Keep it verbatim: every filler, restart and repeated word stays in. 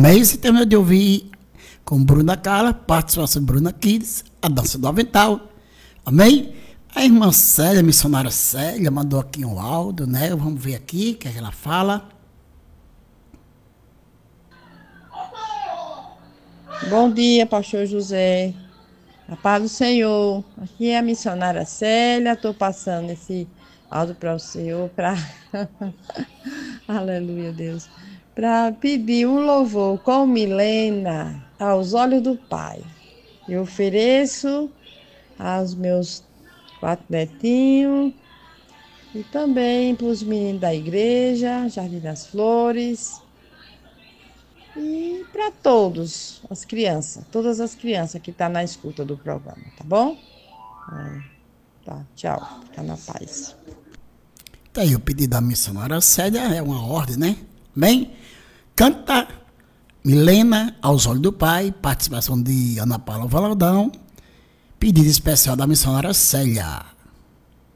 Amém? Você terminou de ouvir com Bruna Carla, participação de Bruna Kids, a dança do avental. Amém? A irmã Célia, a missionária Célia, mandou aqui um áudio, né? Vamos ver aqui o que ela fala. Bom dia, pastor José. A paz do Senhor. Aqui é a missionária Célia. Estou passando esse áudio para o Senhor, para. Aleluia, Deus. Para pedir um louvor com Milena aos olhos do Pai. Eu ofereço aos meus quatro netinhos e também para os meninos da igreja, Jardim das Flores. E para todos, as crianças, todas as crianças que estão na escuta do programa, tá bom? É, tá, tchau, fica na paz. Tá aí o pedido da missionária Célia, é uma ordem, né? Amém? Canta Milena aos olhos do Pai, participação de Ana Paula Valadão, pedido especial da missionária Célia.